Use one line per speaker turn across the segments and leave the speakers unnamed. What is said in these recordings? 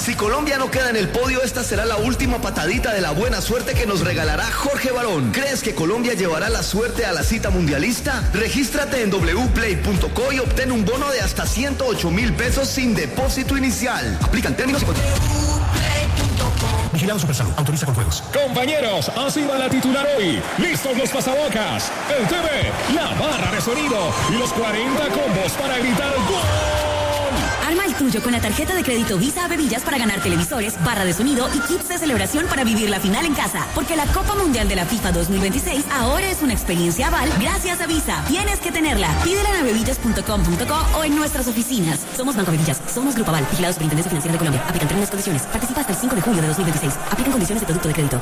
Si Colombia no queda en el podio, esta será la última patadita de la buena suerte que nos regalará Jorge Barón. ¿Crees que Colombia llevará la suerte a la cita mundialista? Regístrate en wplay.co y obtén un bono de hasta 108.000 pesos sin depósito inicial. Aplican términos y condiciones.
Vigilado Supersalud. Autoriza con juegos.
Compañeros, así va la titular hoy. Listos los pasabocas, el TV, la barra de sonido y los 40 combos para gritar ¡gol!
Arma el tuyo con la tarjeta de crédito Visa a Bebillas para ganar televisores, barra de sonido y kits de celebración para vivir la final en casa. Porque la Copa Mundial de la FIFA 2026 ahora es una experiencia Aval gracias a Visa. Tienes que tenerla. Pídela en bebillas.com.co o en nuestras oficinas. Somos Banco Bebillas. Somos Grupo Aval. Vigilados Superintendencia Financiera de Colombia. Aplican términos y condiciones. Participa hasta el 5 de julio de 2026. Aplican condiciones de producto de crédito.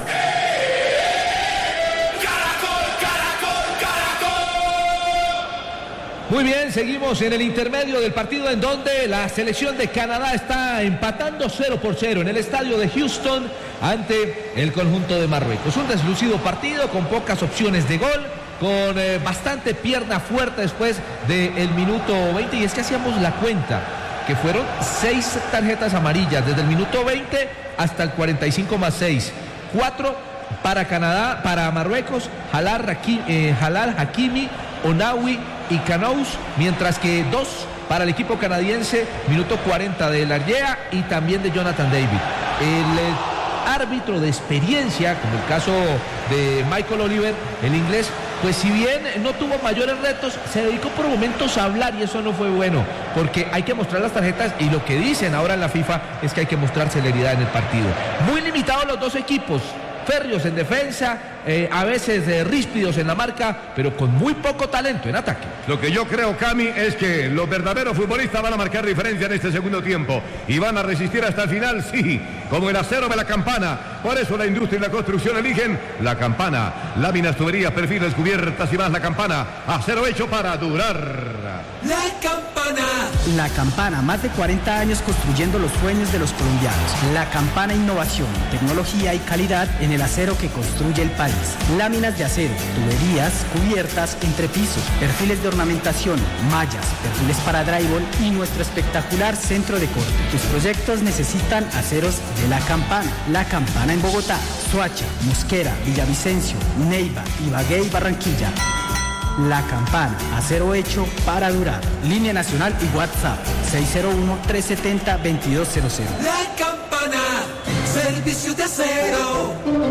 Muy bien, seguimos en el intermedio del partido en donde la selección de Canadá está empatando 0-0 en el estadio de Houston ante el conjunto de Marruecos. Un deslucido partido con pocas opciones de gol, con bastante pierna fuerte después del minuto 20, y es que hacíamos la cuenta que fueron 6 tarjetas amarillas desde el minuto 20 hasta el 45 más 6, 4 para Canadá, para Marruecos, Halal Hakimi, Onawi y Canous, mientras que 2 para el equipo canadiense, minuto 40 de Largea y también de Jonathan David. El árbitro de experiencia, como el caso de Michael Oliver, el inglés, pues si bien no tuvo mayores retos, se dedicó por momentos a hablar y eso no fue bueno, porque hay que mostrar las tarjetas y lo que dicen ahora en la FIFA es que hay que mostrar celeridad en el partido. Muy limitados los dos equipos, férreos en defensa, a veces ríspidos en la marca, pero con muy poco talento en ataque.
Lo que yo creo, Cami, es que los verdaderos futbolistas van a marcar diferencia en este segundo tiempo y van a resistir hasta el final, sí, como el acero de la Campana. Por eso la industria y la construcción eligen la Campana. Láminas, tuberías, perfiles, cubiertas y más la Campana. Acero hecho para durar.
La Campana.
La Campana, más de 40 años construyendo los sueños de los colombianos. La Campana, innovación, tecnología y calidad en el acero que construye el país. Láminas de acero, tuberías, cubiertas, entrepisos, perfiles de ornamentación, mallas, perfiles para drywall y nuestro espectacular centro de corte. Tus proyectos necesitan aceros de La Campana. La Campana en Bogotá, Soacha, Mosquera, Villavicencio, Neiva, Ibagué y Barranquilla. La Campana, acero hecho para durar. Línea nacional y WhatsApp 601-370-2200.
La Campana, servicio de acero.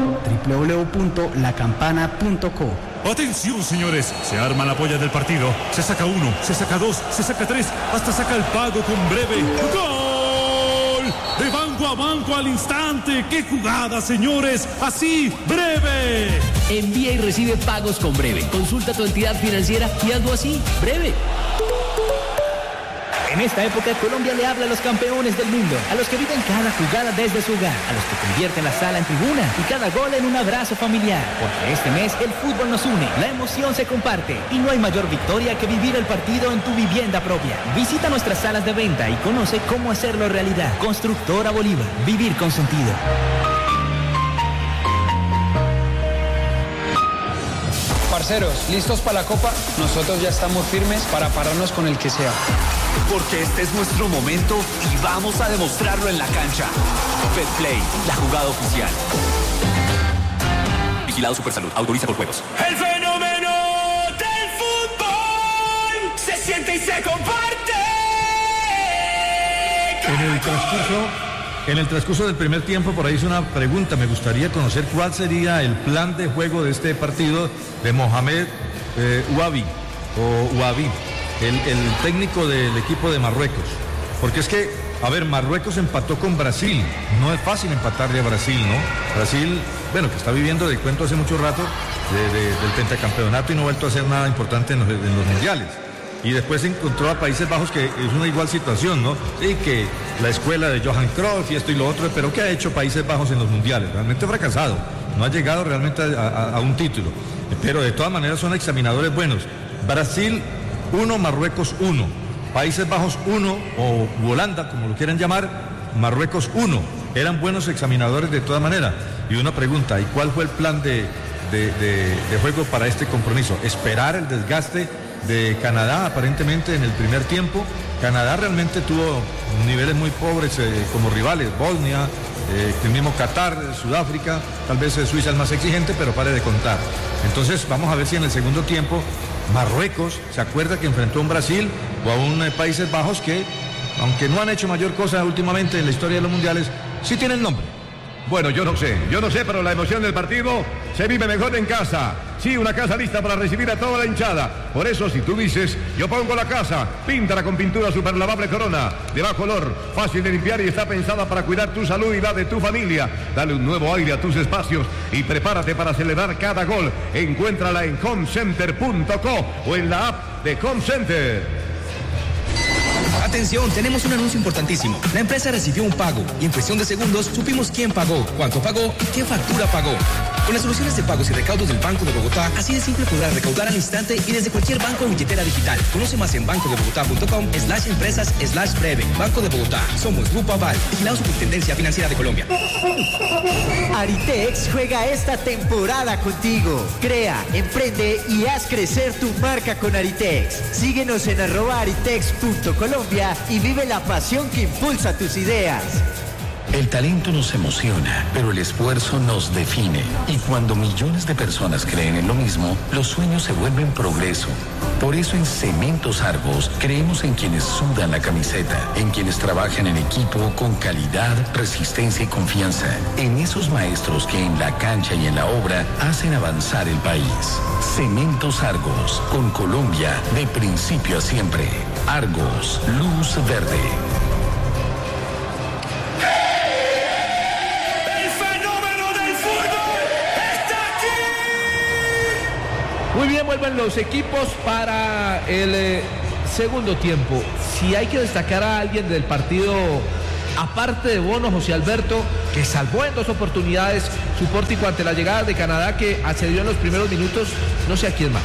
www.lacampana.co.
Atención, señores, se arma la polla del partido. Se saca 1, se saca 2, se saca 3, hasta saca el pago con breve. ¡Gol! De banco a banco al instante. ¡Qué jugada, señores! Así, breve.
Envía y recibe pagos con breve. Consulta tu entidad financiera y hazlo así, breve. En esta época, Colombia le habla a los campeones del mundo, a los que viven cada jugada desde su hogar, a los que convierten la sala en tribuna y cada gol en un abrazo familiar. Porque este mes el fútbol nos une, la emoción se comparte y no hay mayor victoria que vivir el partido en tu vivienda propia. Visita nuestras salas de venta y conoce cómo hacerlo realidad. Constructora Bolívar, vivir con sentido.
Parceros, ¿listos para la Copa? Nosotros ya estamos firmes para pararnos con el que sea.
Porque este es nuestro momento y vamos a demostrarlo en la cancha. Betplay, la jugada oficial. Vigilado Supersalud, autoriza por juegos.
El fenómeno del fútbol se siente y se comparte.
En el transcurso del primer tiempo, por ahí hice una pregunta. Me gustaría conocer cuál sería el plan de juego de este partido de Mohamed Ouabi, el técnico del equipo de Marruecos. Porque es que, a ver, Marruecos empató con Brasil. No es fácil empatarle a Brasil, ¿no? Brasil, bueno, que está viviendo de cuento hace mucho rato del pentacampeonato y no ha vuelto a hacer nada importante en los mundiales. Y después encontró a Países Bajos, que es una igual situación, ¿no? Sí, que la escuela de Johan Cruyff y esto y lo otro, pero ¿qué ha hecho Países Bajos en los mundiales? Realmente ha fracasado, no ha llegado realmente a un título. Pero de todas maneras son examinadores buenos. Brasil 1, Marruecos 1. Países Bajos 1, o Holanda, como lo quieran llamar, Marruecos 1. Eran buenos examinadores de todas maneras. Y una pregunta, ¿y cuál fue el plan de juego para este compromiso? ¿Esperar el desgaste de Canadá, aparentemente en el primer tiempo. Canadá realmente tuvo niveles muy pobres como rivales, Bosnia, el mismo Qatar, Sudáfrica, tal vez Suiza el más exigente, pero pare de contar. Entonces vamos a ver si en el segundo tiempo Marruecos se acuerda que enfrentó a un Brasil o a un Países Bajos que, aunque no han hecho mayor cosa últimamente en la historia de los mundiales, sí tienen nombre.
Bueno, yo no sé, pero la emoción del partido se vive mejor en casa. Sí, una casa lista para recibir a toda la hinchada. Por eso, si tú dices, yo pongo la casa, píntala con pintura superlavable Corona, de bajo olor, fácil de limpiar y está pensada para cuidar tu salud y la de tu familia. Dale un nuevo aire a tus espacios y prepárate para celebrar cada gol. Encuéntrala en homecenter.co o en la app de Home Center.
Atención, tenemos un anuncio importantísimo. La empresa recibió un pago y en cuestión de segundos supimos quién pagó, cuánto pagó y qué factura pagó. Con las soluciones de pagos y recaudos del Banco de Bogotá, así de simple podrás recaudar al instante y desde cualquier banco o billetera digital. Conoce más en bancodebogotá.com/empresas/breve. Banco de Bogotá. Somos Grupo Aval, vigilado Superintendencia Financiera de Colombia.
Aritex juega esta temporada contigo. Crea, emprende y haz crecer tu marca con Aritex. Síguenos en @aritex.colombia y vive la pasión que impulsa tus ideas.
El talento nos emociona, pero el esfuerzo nos define. Y cuando millones de personas creen en lo mismo, los sueños se vuelven progreso. Por eso en Cementos Argos creemos en quienes sudan la camiseta, en quienes trabajan en equipo con calidad, resistencia y confianza, en esos maestros que en la cancha y en la obra hacen avanzar el país. Cementos Argos, con Colombia de principio a siempre. Argos, luz verde.
Muy bien, vuelven los equipos para el segundo tiempo. Si hay que destacar a alguien del partido, aparte de Bono, José Alberto, que salvó en 2 oportunidades su pórtico ante la llegada de Canadá, que accedió en los primeros minutos, no sé a quién más.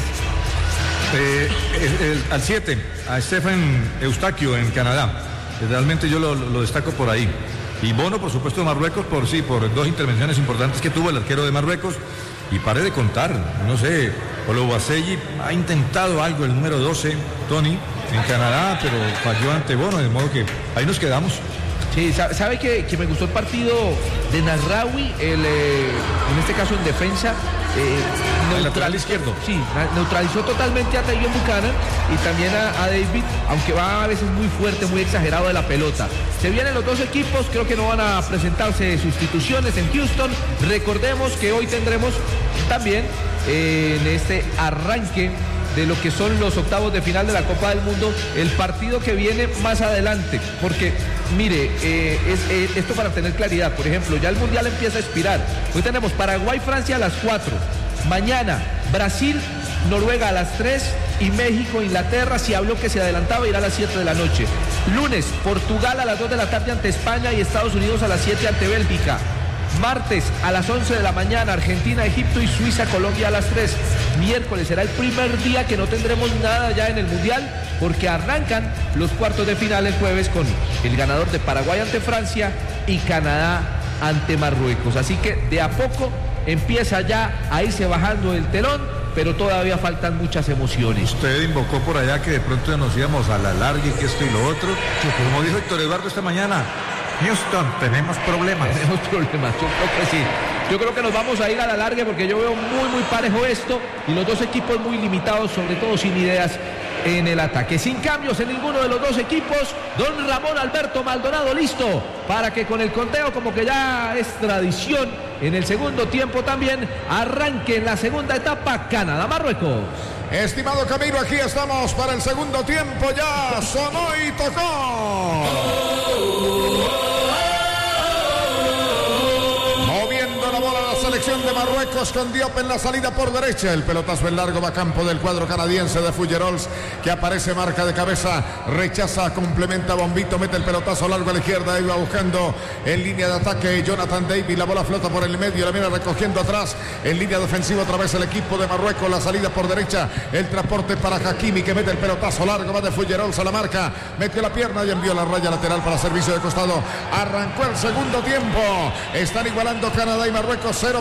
Al 7, a Stephen Eustaquio en Canadá. Realmente yo lo destaco por ahí. Y Bono, por supuesto, de Marruecos, por 2 intervenciones importantes que tuvo el arquero de Marruecos. Y pare de contar, no sé, Oluwaseyi ha intentado algo, el número 12, Tony, en Canadá, pero falló ante Bono, de modo que ahí nos quedamos.
Sí, sabe que me gustó el partido de Nasraoui, en este caso en defensa.
El lateral izquierdo.
Sí, neutralizó totalmente a Tajon Buchanan y también a David, aunque va a veces muy fuerte, muy exagerado de la pelota. Se vienen los 2 equipos, creo que no van a presentarse sustituciones en Houston. Recordemos que hoy tendremos también en este arranque de lo que son los octavos de final de la Copa del Mundo, el partido que viene más adelante, porque mire, esto para tener claridad, por ejemplo, ya el Mundial empieza a expirar. Hoy tenemos Paraguay-Francia a las 4, mañana Brasil-Noruega a las 3 y México-Inglaterra, si habló que se adelantaba, irá a las 7 de la noche. Lunes, Portugal a las 2 de la tarde ante España y Estados Unidos a las 7 ante Bélgica. Martes a las 11 de la mañana, Argentina, Egipto y Suiza, Colombia a las 3. Miércoles será el primer día que no tendremos nada ya en el Mundial, porque arrancan los cuartos de final el jueves con el ganador de Paraguay ante Francia y Canadá ante Marruecos. Así que de a poco empieza ya a irse bajando el telón, pero todavía faltan muchas emociones.
Usted invocó por allá que de pronto nos íbamos a la larga y que esto y lo otro. Como dijo Héctor Eduardo esta mañana, Houston, tenemos problemas.
Yo creo que sí. Yo creo que nos vamos a ir a la larga porque yo veo muy parejo esto y los 2 equipos muy limitados, sobre todo sin ideas en el ataque. Sin cambios en ninguno de los 2 equipos. Don Ramón Alberto Maldonado listo para que con el conteo, como que ya es tradición, en el segundo tiempo también arranque en la segunda etapa Canadá-Marruecos.
Estimado Camilo, aquí estamos para el segundo tiempo. Ya sonó y tocó. Moviendo la bola la selección de Marruecos con Diop en la salida por derecha. El pelotazo en largo va a campo del cuadro canadiense de Fullerols, que aparece marca de cabeza, rechaza, complementa Bombito, mete el pelotazo largo a la izquierda, iba buscando en línea de ataque Jonathan David, la bola flota por el medio, la viene recogiendo atrás en línea defensiva otra vez el equipo de Marruecos, la salida por derecha, el transporte para Hakimi, que mete el pelotazo largo, va de Fullerols a la marca, metió la pierna y envió la raya lateral para servicio de costado. Arrancó el segundo tiempo, están igualando Canadá y Marruecos 0-0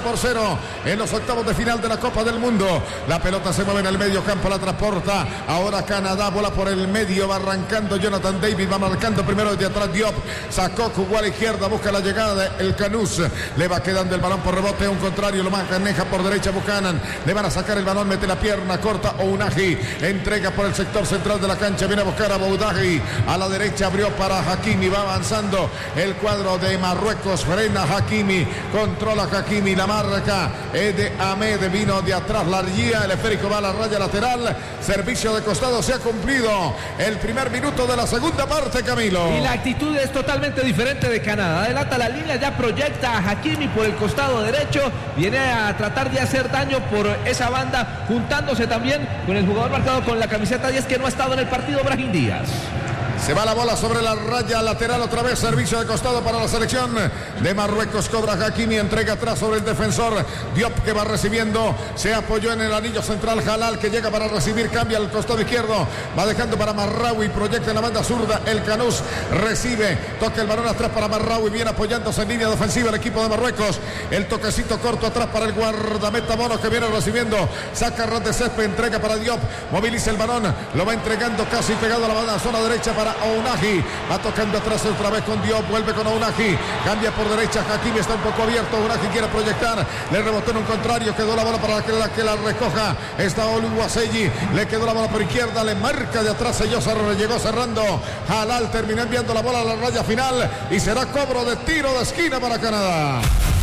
0-0 en los octavos de final de la Copa del Mundo. La pelota se mueve en el medio campo, la transporta. Ahora Canadá, bola por el medio, va arrancando Jonathan David, va marcando primero desde atrás Diop. Sacó Cuba a la izquierda, busca la llegada del Canús. Le va quedando el balón por rebote, un contrario, lo maneja por derecha Buchanan. Le van a sacar el balón, mete la pierna corta Ounahi. Entrega por el sector central de la cancha, viene a buscar a Boudahi. A la derecha abrió para Hakimi, va avanzando el cuadro de Marruecos, frena Hakimi, controla Hakimi, la marca de Ahmed, vino de atrás la guía, el esférico va a la raya lateral, servicio de costado, se ha cumplido el primer minuto de la segunda parte, Camilo.
Y la actitud es totalmente diferente de Canadá, adelanta la línea, ya proyecta a Hakimi por el costado derecho, viene a tratar de hacer daño por esa banda, juntándose también con el jugador marcado con la camiseta 10 que no ha estado en el partido, Brahim Díaz.
Se va la bola sobre la raya lateral, otra vez servicio de costado para la selección de Marruecos. Cobra Hakimi, entrega atrás sobre el defensor Diop, que va recibiendo, se apoyó en el anillo central. Jalal, que llega para recibir, cambia al costado izquierdo, va dejando para Marraoui, proyecta en la banda zurda el Canús, recibe, toca el balón atrás para Marraoui, viene apoyándose en línea defensiva el equipo de Marruecos. El toquecito corto atrás para el guardameta Bono, que viene recibiendo, saca ras de césped, entrega para Diop, moviliza el balón, lo va entregando casi pegado a la banda zona derecha para Ounahi, va tocando atrás otra vez con Diop, vuelve con Ounahi, cambia por derecha, Hakimi está un poco abierto, Ounahi quiere proyectar, le rebotó en un contrario, quedó la bola para que la recoja, está Oluwaseyi, le quedó la bola por izquierda, le marca de atrás, llegó cerrando, Jalal terminó enviando la bola a la raya final y será cobro de tiro de esquina para Canadá.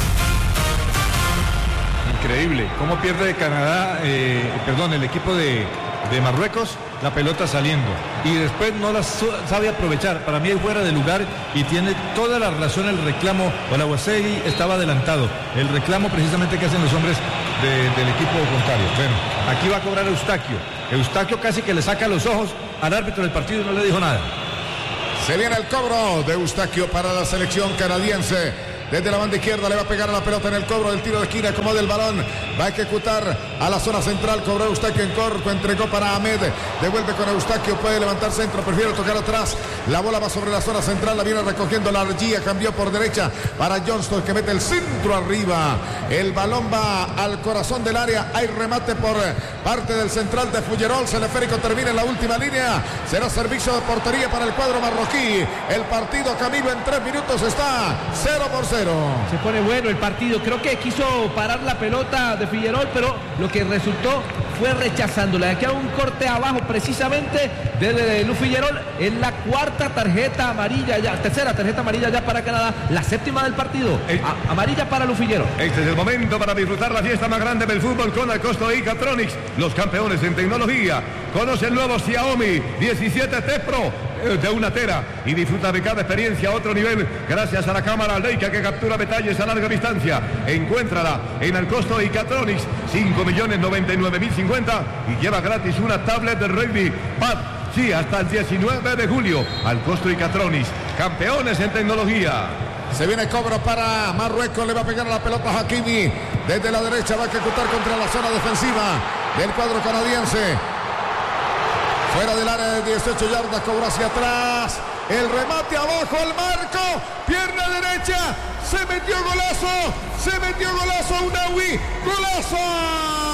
Increíble, cómo pierde Canadá, el equipo de Marruecos, la pelota saliendo y después no la sabe aprovechar. Para mí es fuera de lugar y tiene toda la razón el reclamo. Oluwaseyi estaba adelantado, el reclamo precisamente que hacen los hombres del equipo contrario. Bueno, aquí va a cobrar Eustaquio casi que le saca los ojos al árbitro del partido y no le dijo nada.
Se viene el cobro de Eustaquio para la selección canadiense. Desde la banda izquierda le va a pegar a la pelota en el cobro del tiro de esquina, como del balón, va a ejecutar a la zona central, cobró Eustaquio en corto, entregó para Ahmed, devuelve con Eustaquio, puede levantar centro, prefiere tocar atrás, la bola va sobre la zona central, la viene recogiendo la Argia, cambió por derecha para Johnston, que mete el centro arriba, el balón va al corazón del área, hay remate por parte del central de Figueroa, el esférico termina en la última línea, será servicio de portería para el cuadro marroquí, el partido, Camilo, en 3 minutos está 0-0.
Se pone bueno el partido, creo que quiso parar la pelota de Figueroa, pero lo que resultó fue rechazándola. Aquí hay un corte abajo precisamente de Lu Figueroa, en la cuarta tarjeta amarilla ya, tercera tarjeta amarilla ya para Canadá, la séptima del partido, amarilla para Lu Figueroa.
Este es el momento para disfrutar la fiesta más grande del fútbol con Alcosto y Catronics, los campeones en tecnología. Conoce el nuevo Xiaomi 17 T Pro de 1 tera y disfruta de cada experiencia a otro nivel gracias a la cámara Leica que captura detalles a larga distancia. Encuéntrala en Alcosto y Catronics, 5.099.050 y lleva gratis una tablet de rugby Pad. Sí, hasta el 19 de julio. Alcosto y Catronics, campeones en tecnología.
Se viene cobro para Marruecos, le va a pegar a la pelota Hakimi, desde la derecha va a ejecutar contra la zona defensiva del cuadro canadiense. Fuera del área de 18 yardas, cobró hacia atrás, el remate abajo, el marco, pierna derecha, se metió golazo, Ounahi, golazo.